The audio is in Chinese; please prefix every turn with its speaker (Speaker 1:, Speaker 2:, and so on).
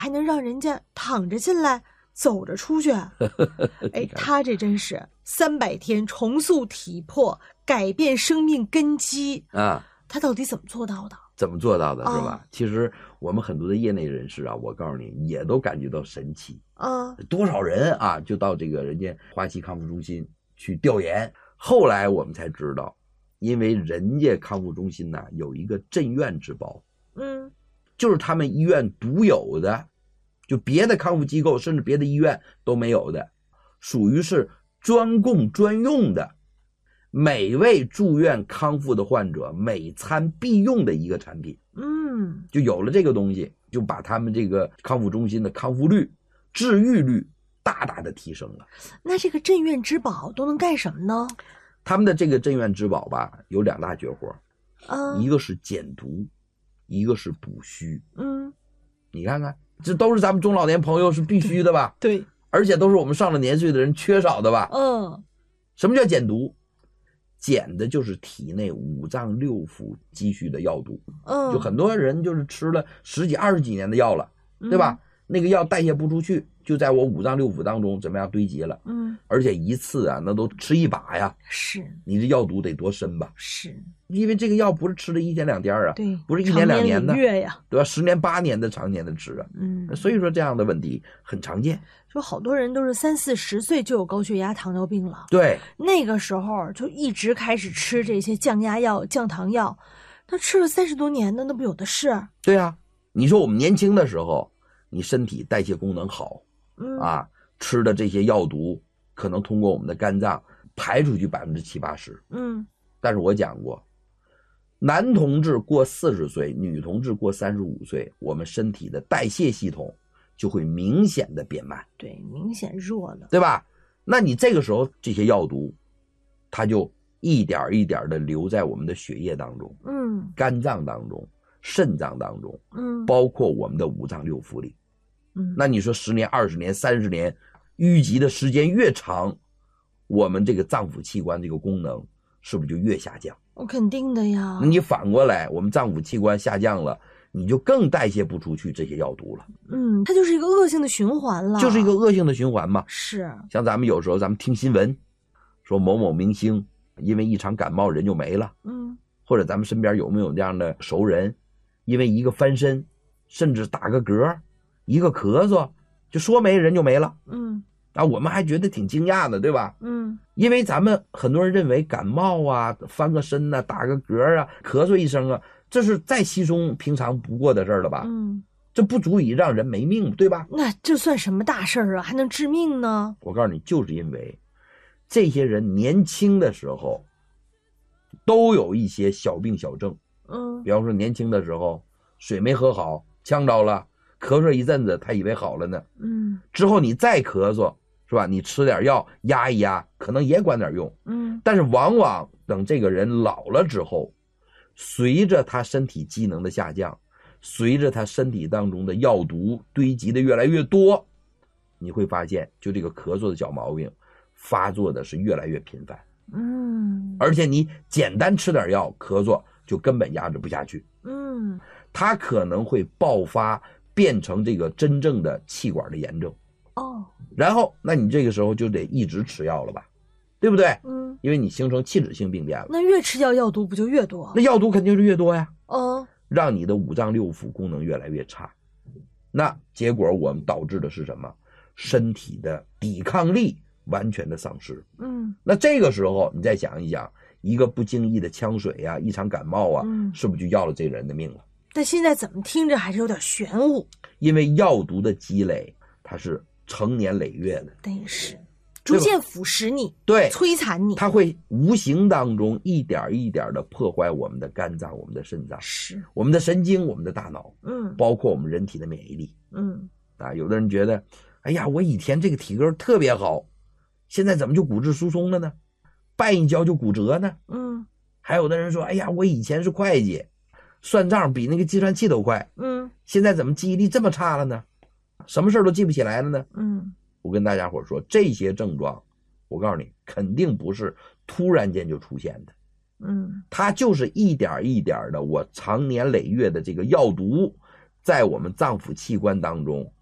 Speaker 1: 还能让人家躺着进来，走着出去。哎，他这真是300天重塑体魄，改变生命根基
Speaker 2: 啊！
Speaker 1: 他到底怎么做到的？
Speaker 2: 怎么做到的是吧？其实我们很多的业内人士啊，我告诉你，也都感觉到神奇啊！多少人啊，就到这个人家华西康复中心去调研，后来我们才知道，因为人家康复中心呢有一个镇院之宝，就是他们医院独有的，就别的康复机构甚至别的医院都没有的，属于是专供专用的。每位住院康复的患者每餐必用的一个产品，就有了这个东西，就把他们这个康复中心的康复率、治愈率大大的提升了。
Speaker 1: 那这个镇院之宝都能干什么呢？
Speaker 2: 他们的这个镇院之宝吧，有2大绝活，一个是减毒，一个是补虚。你看看，这都是咱们中老年朋友是必须的吧？
Speaker 1: 对，
Speaker 2: 而且都是我们上了年岁的人缺少的吧？什么叫减毒？减的就是体内5脏6腑积蓄的药毒，就很多人就是吃了10几20几年的药了，对吧？那个药代谢不出去，就在我5脏6腑当中怎么样堆积了？而且一次啊，那都吃一把呀，
Speaker 1: 是你
Speaker 2: 这药毒得多深吧？
Speaker 1: 是，
Speaker 2: 因为这个药不是吃了1天2天啊，
Speaker 1: 对，
Speaker 2: 不是1年2年的，
Speaker 1: 月呀，
Speaker 2: 对吧？10年8年的常年的吃啊，所以说这样的问题很常见。
Speaker 1: 说好多人都是3、40岁就有高血压、糖尿病了，
Speaker 2: 对，
Speaker 1: 那个时候就一直开始吃这些降压药、降糖药，他吃了30多年的，那不有的是。
Speaker 2: 对啊，你说我们年轻的时候，你身体代谢功能好，啊，吃的这些药毒可能通过我们的肝脏排出去70%、80%。但是我讲过，男同志过40岁，女同志过35岁，我们身体的代谢系统就会明显的变慢，
Speaker 1: 对，明显弱了，
Speaker 2: 对吧？那你这个时候这些药毒，它就一点一点的留在我们的血液当中，肝脏当中、肾脏当中，包括我们的5脏6腑里。那你说10年、20年、30年，淤积的时间越长，我们这个脏腑器官这个功能是不是就越下降？
Speaker 1: 肯定的呀。
Speaker 2: 你反过来，我们脏腑器官下降了，你就更代谢不出去这些药毒了。
Speaker 1: 它就是一个恶性的循环了。
Speaker 2: 就是一个恶性的循环嘛。
Speaker 1: 是。
Speaker 2: 像咱们有时候咱们听新闻，说某某明星因为一场感冒人就没了。或者咱们身边有没有这样的熟人，因为一个翻身，甚至打个嗝，一个咳嗽，就说没人就没了。我们还觉得挺惊讶的，对吧？因为咱们很多人认为感冒啊、翻个身啊、打个嗝啊、咳嗽一声啊，这是再稀松平常不过的事了吧？这不足以让人没命，对吧？
Speaker 1: 那这算什么大事啊？还能致命呢？
Speaker 2: 我告诉你，就是因为这些人年轻的时候都有一些小病小症。比方说年轻的时候水没喝好，呛着了，咳嗽一阵子，他以为好了呢。之后你再咳嗽，是吧？你吃点药压一压，可能也管点用。但是往往等这个人老了之后，随着他身体机能的下降，随着他身体当中的药毒堆积的越来越多，你会发现就这个咳嗽的小毛病发作的是越来越频繁。而且你简单吃点药咳嗽就根本压制不下去。它可能会爆发变成这个真正的气管的炎症。然后那你这个时候就得一直吃药了吧，对不对？因为你形成器质性病变了。
Speaker 1: 那越吃药药毒不就越多？
Speaker 2: 那药毒肯定是越多呀。让你的5脏6腑功能越来越差。那结果我们导致的是什么？身体的抵抗力完全的丧失。那这个时候你再想一想，一个不经意的呛水啊，一场感冒啊，是不是就要了这个人的命了？
Speaker 1: 但现在怎么听着还是有点玄乎。
Speaker 2: 因为药毒的积累它是成年累月的，
Speaker 1: 但是逐渐腐蚀你，
Speaker 2: 对，
Speaker 1: 摧残你，
Speaker 2: 它会无形当中一点一点的破坏我们的肝脏、我们的肾脏，
Speaker 1: 是
Speaker 2: 我们的神经、我们的大脑，包括我们人体的免疫力。有的人觉得，哎呀，我以前这个体格特别好，现在怎么就骨质疏松了呢？绊一跤就骨折呢？还有的人说，哎呀，我以前是会计，算账比那个计算器都快，现在怎么记忆力这么差了呢？什么事都记不起来了呢？我跟大家伙说，这些症状我告诉你肯定不是突然间就出现的。它就是一点一点的，我长年累月的这个药毒在我们脏腑器官当中